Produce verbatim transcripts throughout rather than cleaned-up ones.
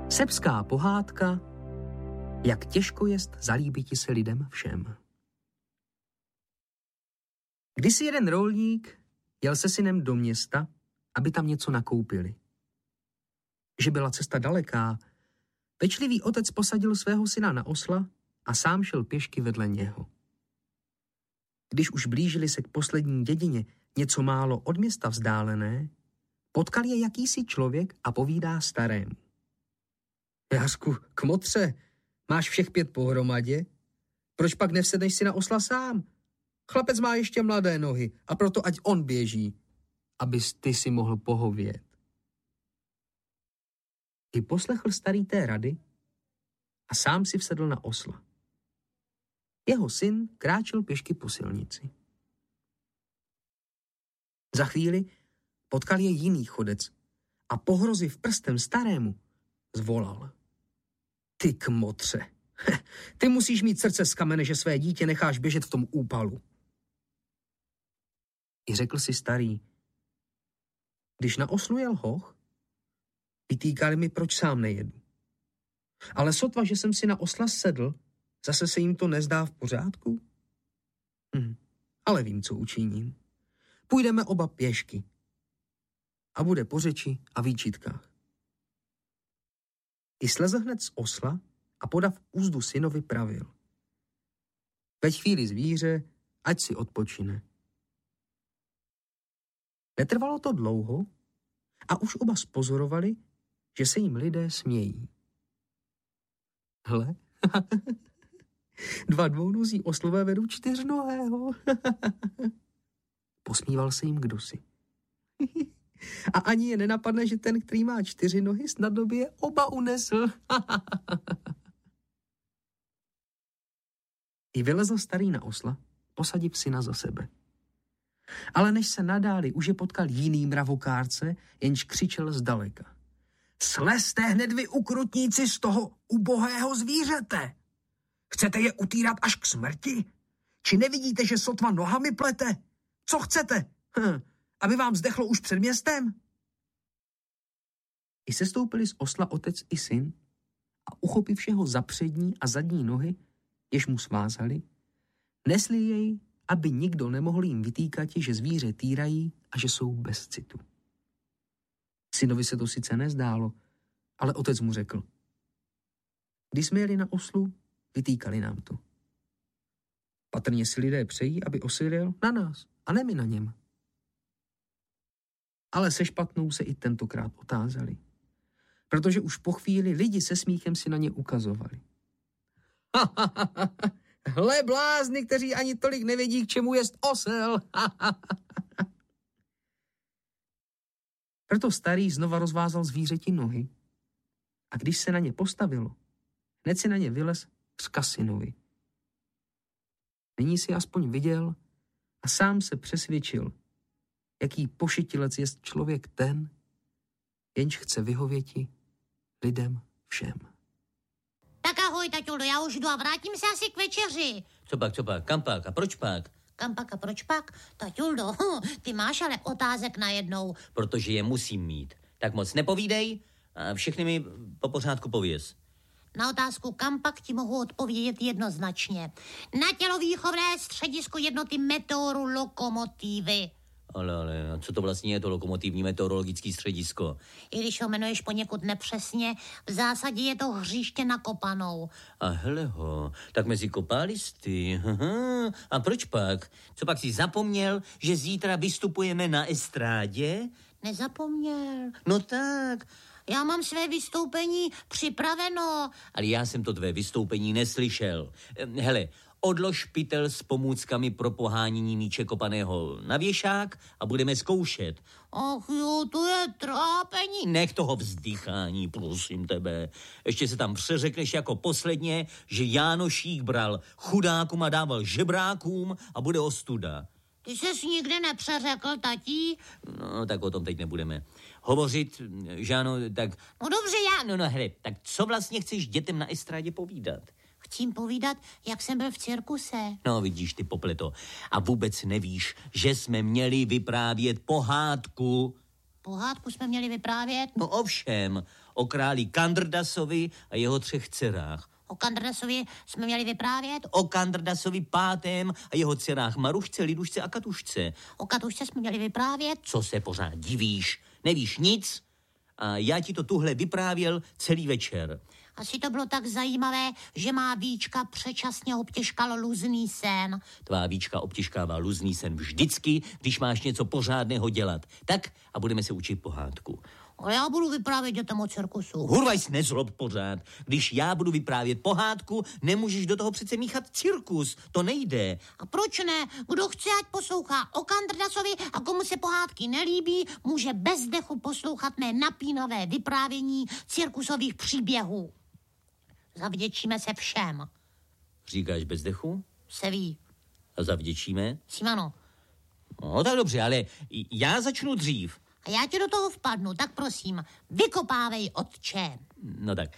Srbská pohádka, jak těžko jest zalíbiti se lidem všem. Kdysi jeden rolník jel se synem do města, aby tam něco nakoupili. Že byla cesta daleká, pečlivý otec posadil svého syna na osla a sám šel pěšky vedle něho. Když už blížili se k poslední dědině, něco málo od města vzdálené, potkal je jakýsi člověk a povídá starému. Jářku, kmotře, máš všech pět pohromadě? Proč pak nevsedneš si na osla sám? Chlapec má ještě mladé nohy a proto ať on běží, abys ty si mohl pohovět. I poslechl starý té rady a sám si vsedl na osla. Jeho syn kráčel pěšky po silnici. Za chvíli potkal je jiný chodec a pohroziv prstem starému zvolal. Ty kmotře, ty musíš mít srdce z kamene, že své dítě necháš běžet v tom úpalu. I řekl si starý, když na oslu jel hoch, vytýkali mi, proč sám nejedu. Ale sotva, že jsem si na osla sedl, zase se jim to nezdá v pořádku? Hm, ale vím, co učiním. Půjdeme oba pěšky. A bude po řeči a výčitkách. I slezl hned z osla a podav úzdu synovi pravil. Veď chvíli zvíře, ať si odpočine. Netrvalo to dlouho a už oba spozorovali, že se jim lidé smějí. Hle, dva dvounozí oslové vedou čtyřnohého. Posmíval se jim kdosi. A ani je nenapadne, že ten, který má čtyři nohy, snadno by je oba unesl. I vylezl starý na osla, posadив syna za sebe. Ale než se nadáli, už je potkal jiný mravokárce, jenž křičel zdaleka. Slezte hned vy ukrutníci z toho ubohého zvířete! Chcete je utírat až k smrti? Či nevidíte, že sotva nohami plete? Co chcete? Hm, aby vám zdechlo už před městem? I sestoupili z osla otec i syn a uchopivši ho za přední a zadní nohy, jež mu svázali, nesli jej, aby nikdo nemohl jim vytýkat, že zvíře týrají a že jsou bez citu. Synovi se to sice nezdálo, ale otec mu řekl. Když jsme jeli na oslu, vytýkali nám to. Patrně si lidé přejí, aby osl jel na nás a ne my na něm. Ale se špatnou se i tentokrát otázali, protože už po chvíli lidi se smíchem si na ně ukazovali. Hle blázni, kteří ani tolik nevědí, k čemu jest osel. Proto starý znova rozvázal zvířeti nohy a když se na ně postavilo, hned si na ně vylez vzkaz synovi. Nyní si aspoň viděl a sám se přesvědčil, jaký pošetilec jest člověk ten, jenž chce vyhověti lidem všem. Tak ahoj, taťulo, já už jdu a vrátím se asi k večeři. Co pak, co pak, kam pak a proč pak? Kam pak a proč pak? Taťuldo, ty máš ale otázek najednou. Protože je musím mít. Tak moc nepovídej a všechny mi po pořádku pověz. Na otázku kam pak ti mohu odpovědět jednoznačně. Na tělovýchovné středisko jednoty Meteoru Lokomotivy. Ale, ale, a co to vlastně je to lokomotivní meteorologické středisko? I když ho jmenuješ poněkud nepřesně, v zásadě je to hřiště na kopanou. A hleho, tak mezi kopálisty. Aha. A proč pak? Co pak si zapomněl, že zítra vystupujeme na estrádě? Nezapomněl. No tak. Já mám své vystoupení připraveno. Ale já jsem to tvé vystoupení neslyšel. Hele, odlož pytel s pomůckami pro pohánění míče kopaného na věšák a budeme zkoušet. Ach jo, to je trápení. Nech toho vzdychání, prosím tebe. Ještě se tam přeřekneš jako posledně, že Jánošík bral chudákům a dával žebrákům a bude ostuda. Ty ses nikdy nepřeřekl, tatí? No, tak o tom teď nebudeme hovořit, Žáno, tak... No dobře, já... No, no, hele, tak co vlastně chceš dětem na estrádě povídat? Chci jim povídat, jak jsem byl v cirkuse. No, vidíš, ty popleto. A vůbec nevíš, že jsme měli vyprávět pohádku. Pohádku jsme měli vyprávět? No ovšem, o králi Kandrdasovi a jeho třech dcerách. O Kandrdasovi jsme měli vyprávět? O Kandrdasovi pátém a jeho dcerách Marušce, Lidušce a Katušce. O Katušce jsme měli vyprávět? Co se pořád divíš? Nevíš nic? A já ti to tuhle vyprávěl celý večer. Asi to bylo tak zajímavé, že má Víčka předčasně obtěžkal luzný sen. Tvá Víčka obtěžkává luzný sen vždycky, když máš něco pořádného dělat. Tak a budeme se učit pohádku. Ale já budu vyprávět dětem o cirkusu. Hurvaj, nezlob pořád. Když já budu vyprávět pohádku, nemůžeš do toho přece míchat cirkus. To nejde. A proč ne? Kdo chce, ať poslouchá o Kandrdasovi a komu se pohádky nelíbí, může bez dechu poslouchat mé napínavé vyprávění cirkusových příběhů. Zavděčíme se všem. Říkáš bez dechu? Se ví. A zavděčíme? Simano. No tak dobře, ale já začnu dřív. A já ti do toho vpadnu, tak prosím, vykopávej, otče. No tak.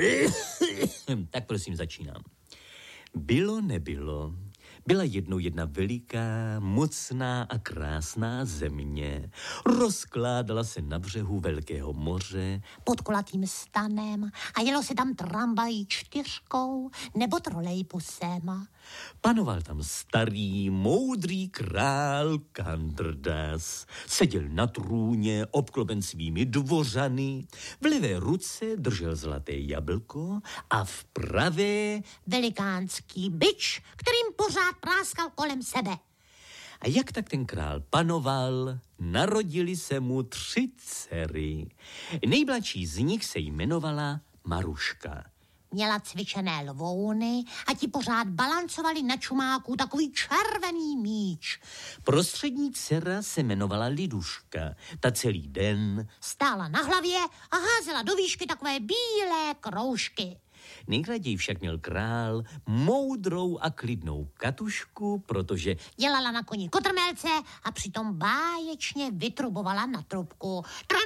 Tak prosím, začínám. Bylo, nebylo. Byla jednou jedna veliká, mocná a krásná země. Rozkládala se na břehu velkého moře. Pod kulatým stanem a jelo se tam tramvají čtyřkou nebo trolejbusem. Panoval tam starý, moudrý král Kandrdas. Seděl na trůně, obklopen svými dvořany. V levé ruce držel zlaté jablko a v pravé velikánský bič, kterým pořád práskal kolem sebe. A jak tak ten král panoval, narodili se mu tři dcery. Nejmladší z nich se jmenovala Maruška. Měla cvičené lvouny a ti pořád balancovali na čumáku takový červený míč. Prostřední dcera se jmenovala Liduška. Ta celý den stála na hlavě a házela do výšky takové bílé kroužky. Nejraději však měl král moudrou a klidnou Katušku, protože dělala na koni kotrmelce a přitom báječně vytrubovala na trubku.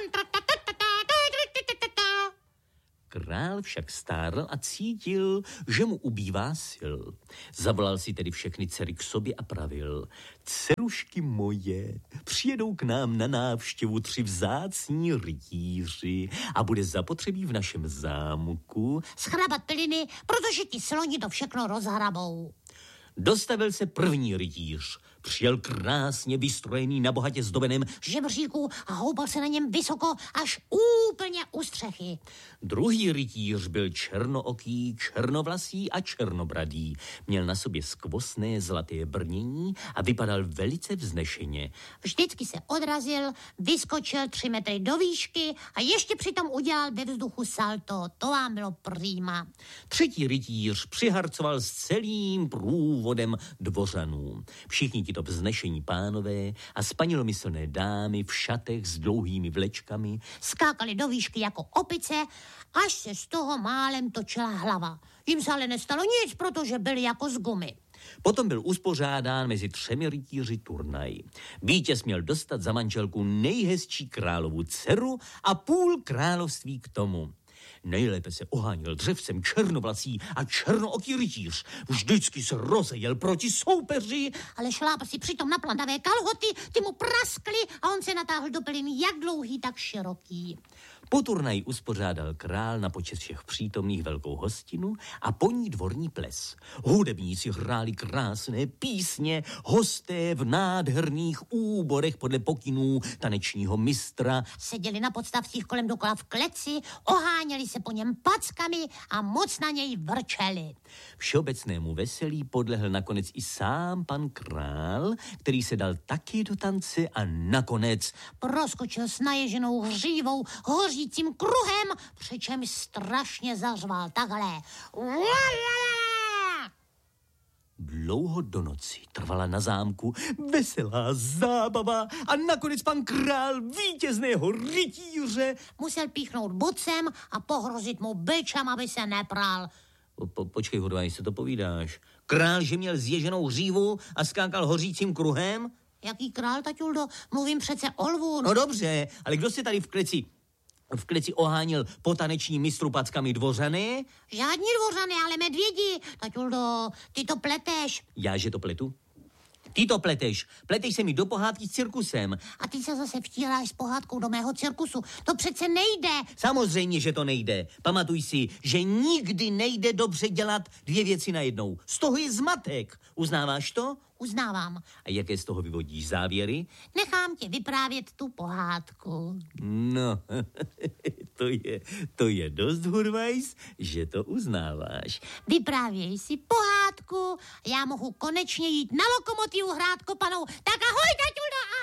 Král však stárl a cítil, že mu ubývá sil. Zavolal si tedy všechny dcery k sobě a pravil: dcerušky moje, přijedou k nám na návštěvu tři vzácní rytíři a bude zapotřebí v našem zámku schrabat piliny, protože ti sloni to všechno rozhrabou. Dostavil se první rytíř. Přijel krásně vystrojený na bohatě zdobeném žebříku a houpal se na něm vysoko až úplně u střechy. Druhý rytíř byl černooký, černovlasý a černobradý. Měl na sobě skvostné zlaté brnění a vypadal velice vznešeně. Vždycky se odrazil, vyskočil tři metry do výšky a ještě přitom udělal ve vzduchu salto. To vám bylo prýma. Třetí rytíř přiharcoval s celým průvodem dvořanů. Všichni tito vznešení pánové a spanilomyslné dámy v šatech s dlouhými vlečkami skákali do výšky jako opice, až se z toho málem točila hlava. Jim se ale nestalo nic, protože byli jako z gumy. Potom byl uspořádán mezi třemi rytíři turnaj. Vítěz měl dostat za manželku nejhezčí královu dceru a půl království k tomu. Nejlépe se oháněl dřevcem černovlasý a černooký rytíř. Vždycky se rozejel proti soupeři. Ale šlápl si přitom na plandavé kalhoty, ty mu praskly a on se natáhl do peliny jak dlouhý, tak široký. Po turnaji uspořádal král na počest všech přítomných velkou hostinu a po ní dvorní ples. Hudebníci hráli krásné písně, hosté v nádherných úborech podle pokynů tanečního mistra seděli na podstavcích kolem dokola v kleci, oháněli se po něm packami a moc na něj vrčeli. Všeobecnému veselí podlehl nakonec i sám pan král, který se dal taky do tance a nakonec proskočil s naježenou hřívou hořícím kruhem, přičemž strašně zařval takhle. Dlouho do noci trvala na zámku veselá zábava a nakonec pan král vítězného rytíře musel píchnout bucem a pohrozit mu bičem, aby se nepral. Po, počkej, hodvaj, se to povídáš. Král, že měl zježenou hřívu a skákal hořícím kruhem? Jaký král, taťuldo? Mluvím přece o lvu. No dobře, ale kdo se tady v kleci... v kleci oháněl po taneční mistru packami dvořany? Žádní dvořany, ale medvědi. Taťuldo, ty to pleteš. Já, že to pletu? Ty to pleteš. Pleteš se mi do pohádky s cirkusem. A ty se zase vtíráš s pohádkou do mého cirkusu. To přece nejde. Samozřejmě, že to nejde. Pamatuj si, že nikdy nejde dobře dělat dvě věci najednou. Z toho je zmatek. Uznáváš to? Uznávám. A jaké z toho vyvodíš závěry? Nechám tě vyprávět tu pohádku. No, to je, to je dost, Hurvajs, že to uznáváš. Vyprávěj si pohádku, já mohu konečně jít na lokomotivu hrát kopanou. Tak ahoj, taťuldo,